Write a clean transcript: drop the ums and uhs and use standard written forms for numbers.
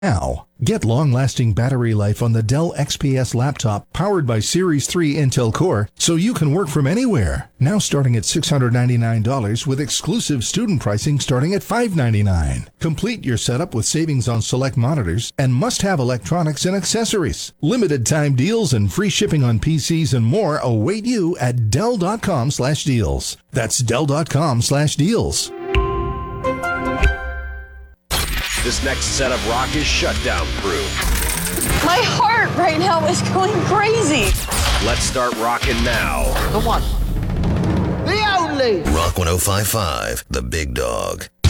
Now, get long-lasting battery life on the Dell XPS laptop powered by Series 3 Intel Core so you can work from anywhere. Now starting at $699 with exclusive student pricing starting at $599. Complete your setup with savings on select monitors and must-have electronics and accessories. Limited time deals and free shipping on PCs and more await you at Dell.com/deals. That's Dell.com/deals. This next set of rock is shutdown proof. My heart right now is going crazy. Let's start rocking now. The one, the only Rock 105.5, The Big Dog.